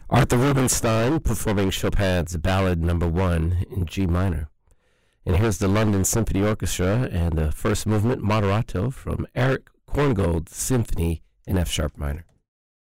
Arthur Rubinstein performing Chopin's Ballad No. 1 in G minor. And here's the London Symphony Orchestra and the first movement, Moderato, from Eric Korngold's Symphony in F-sharp minor.